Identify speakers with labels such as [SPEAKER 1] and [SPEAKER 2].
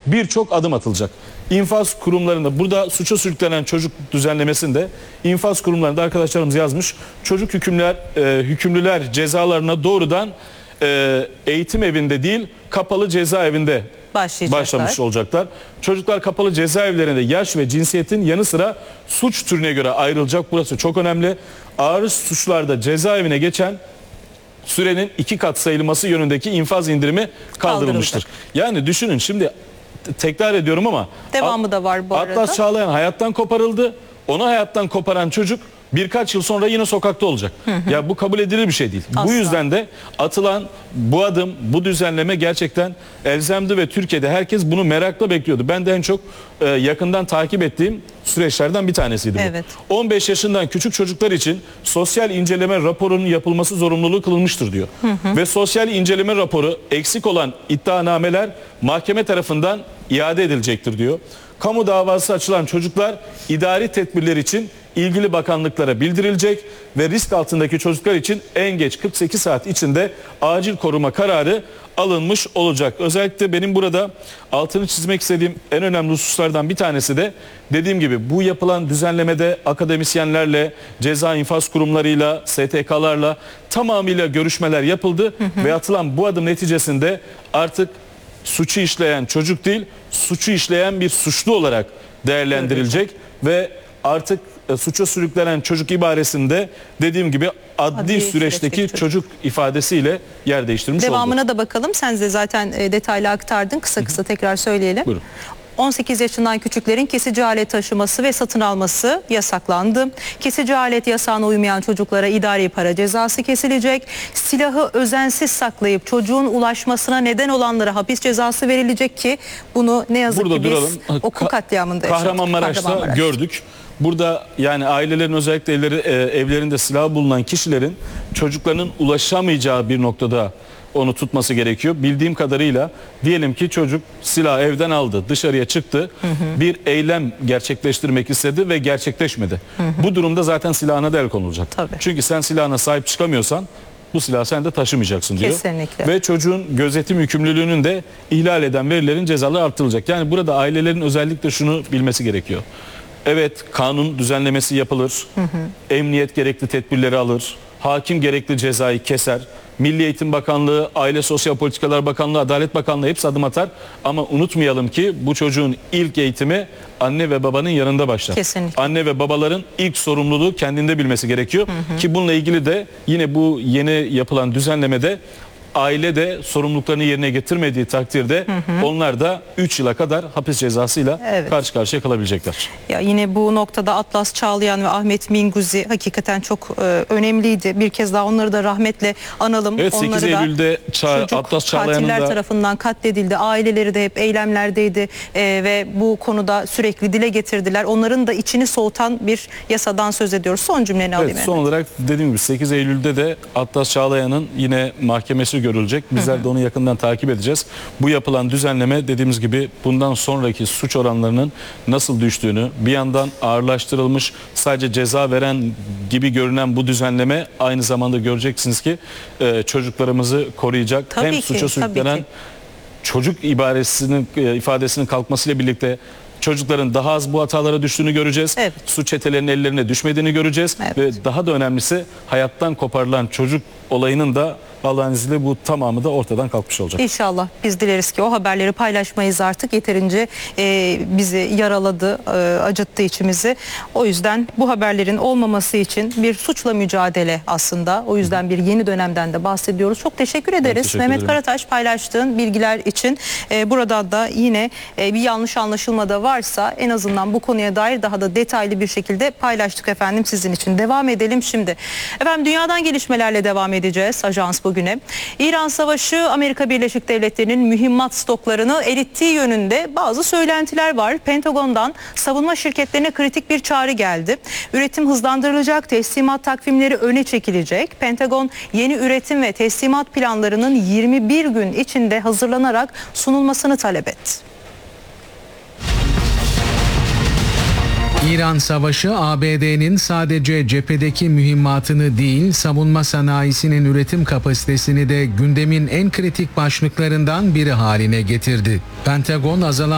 [SPEAKER 1] birçok adım atılacak. İnfaz kurumlarında, burada suça sürüklenen çocuk düzenlemesinde infaz kurumlarında arkadaşlarımız yazmış. Çocuk hükümlüler cezalarına doğrudan eğitim evinde değil, kapalı cezaevinde başlamış olacaklar. Çocuklar kapalı cezaevlerinde yaş ve cinsiyetin yanı sıra suç türüne göre ayrılacak. Burası çok önemli. Ağır suçlarda cezaevine geçen sürenin 2 kat sayılması yönündeki infaz indirimi kaldırılmıştır. Yani düşünün, şimdi tekrar ediyorum ama
[SPEAKER 2] devamı da var bu arada.
[SPEAKER 1] Atlas Çağlayan hayattan koparıldı. Onu hayattan koparan çocuk birkaç yıl sonra yine sokakta olacak. Ya bu kabul edilir bir şey değil.
[SPEAKER 2] Asla.
[SPEAKER 1] Bu yüzden de atılan bu adım, bu düzenleme gerçekten elzemdi ve Türkiye'de herkes bunu merakla bekliyordu. Ben de en çok yakından takip ettiğim süreçlerden bir tanesiydi bu.
[SPEAKER 2] Evet. 15
[SPEAKER 1] yaşından küçük çocuklar için sosyal inceleme raporunun yapılması zorunluluğu kılınmıştır diyor. Ve sosyal inceleme raporu eksik olan iddianameler mahkeme tarafından iade edilecektir diyor. Kamu davası açılan çocuklar idari tedbirler için ilgili bakanlıklara bildirilecek ve risk altındaki çocuklar için en geç 48 saat içinde acil koruma kararı alınmış olacak. Özellikle benim burada altını çizmek istediğim en önemli hususlardan bir tanesi de dediğim gibi bu yapılan düzenlemede akademisyenlerle, ceza infaz kurumlarıyla, STK'larla tamamıyla görüşmeler yapıldı ve atılan bu adım neticesinde artık suçu işleyen çocuk değil, suçu işleyen bir suçlu olarak değerlendirilecek ve artık suça sürüklenen çocuk ibaresinde dediğim gibi adli süreçteki çocuk ifadesiyle yer değiştirmiş oldu.
[SPEAKER 2] Devamına da bakalım. Sen de zaten detaylı aktardın. Kısa kısa tekrar söyleyelim.
[SPEAKER 1] Buyurun.
[SPEAKER 2] 18 yaşından küçüklerin kesici alet taşıması ve satın alması yasaklandı. Kesici alet yasağına uymayan çocuklara idari para cezası kesilecek. Silahı özensiz saklayıp çocuğun ulaşmasına neden olanlara hapis cezası verilecek ki bunu ne yazık
[SPEAKER 1] burada
[SPEAKER 2] ki biz
[SPEAKER 1] duralım.
[SPEAKER 2] okul katliamında yaşadık.
[SPEAKER 1] Kahramanmaraş'ta gördük. Burada yani ailelerin özellikle evlerinde silah bulunan kişilerin çocuklarının ulaşamayacağı bir noktada onu tutması gerekiyor. Bildiğim kadarıyla diyelim ki çocuk silahı evden aldı, dışarıya çıktı, bir eylem gerçekleştirmek istedi ve gerçekleşmedi. Bu durumda zaten silahına da el konulacak.
[SPEAKER 2] Tabii.
[SPEAKER 1] Çünkü sen silahına sahip çıkamıyorsan bu silahı sen de taşımayacaksın diyor.
[SPEAKER 2] Kesinlikle.
[SPEAKER 1] Ve çocuğun gözetim yükümlülüğünün de ihlal eden verilerin cezaları artırılacak. Yani burada ailelerin özellikle şunu bilmesi gerekiyor. Evet, kanun düzenlemesi yapılır, emniyet gerekli tedbirleri alır, hakim gerekli cezayı keser, Milli Eğitim Bakanlığı, Aile Sosyal Politikalar Bakanlığı, Adalet Bakanlığı hepsi adım atar. Ama unutmayalım ki bu çocuğun ilk eğitimi anne ve babanın yanında başlar.
[SPEAKER 2] Kesinlikle.
[SPEAKER 1] Anne ve babaların ilk sorumluluğu kendinde bilmesi gerekiyor. Ki bununla ilgili de yine bu yeni yapılan düzenlemede aile de sorumluluklarını yerine getirmediği takdirde onlar da 3 yıla kadar hapis cezasıyla karşı karşıya kalabilecekler.
[SPEAKER 2] Ya yine bu noktada Atlas Çağlayan ve Ahmet Minguzi hakikaten çok önemliydi. Bir kez daha onları da rahmetle analım.
[SPEAKER 1] Evet, 8
[SPEAKER 2] onları
[SPEAKER 1] Eylül'de Atlas Çağlayan'ın
[SPEAKER 2] katiller
[SPEAKER 1] da
[SPEAKER 2] tarafından katledildi. Aileleri de hep eylemlerdeydi ve bu konuda sürekli dile getirdiler. Onların da içini soğutan bir yasadan söz ediyoruz. Son cümleni alayım.
[SPEAKER 1] Son olarak dediğim gibi 8 Eylül'de de Atlas Çağlayan'ın yine mahkemesi görülecek. Bizler de onu yakından takip edeceğiz. Bu yapılan düzenleme dediğimiz gibi bundan sonraki suç oranlarının nasıl düştüğünü, bir yandan ağırlaştırılmış sadece ceza veren gibi görünen bu düzenleme aynı zamanda göreceksiniz ki çocuklarımızı koruyacak. Hem suça sürüklenen çocuk ifadesinin kalkmasıyla birlikte çocukların daha az bu hatalara düştüğünü göreceğiz. Suç çetelerinin ellerine düşmediğini göreceğiz. Ve daha da önemlisi hayattan koparılan çocuk olayının da Allah'ın izniyle bu tamamı da ortadan kalkmış olacak.
[SPEAKER 2] İnşallah biz dileriz ki o haberleri paylaşmayız artık. Yeterince bizi yaraladı, acıttı içimizi. O yüzden bu haberlerin olmaması için bir suçla mücadele aslında. O yüzden bir yeni dönemden de bahsediyoruz. Çok teşekkür ederiz.
[SPEAKER 1] Teşekkür
[SPEAKER 2] Mehmet
[SPEAKER 1] ederim.
[SPEAKER 2] Karataş paylaştığın bilgiler için. Buradan da yine bir yanlış anlaşılma da varsa en azından bu konuya dair daha da detaylı bir şekilde paylaştık efendim sizin için. Devam edelim şimdi. Efendim dünyadan gelişmelerle devam edeceğiz. Ajans bugüne. İran Savaşı Amerika Birleşik Devletleri'nin mühimmat stoklarını erittiği yönünde bazı söylentiler var. Pentagon'dan savunma şirketlerine kritik bir çağrı geldi. Üretim hızlandırılacak, teslimat takvimleri öne çekilecek. Pentagon yeni üretim ve teslimat planlarının 21 gün içinde hazırlanarak sunulmasını talep etti.
[SPEAKER 3] İran Savaşı ABD'nin sadece cephedeki mühimmatını değil, savunma sanayisinin üretim kapasitesini de gündemin en kritik başlıklarından biri haline getirdi. Pentagon azalan